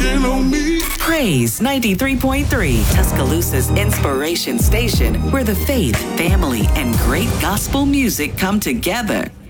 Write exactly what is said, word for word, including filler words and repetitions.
working on me. Praise ninety-three point three, Tuscaloosa's inspiration station, where the faith, family, and great gospel music come together.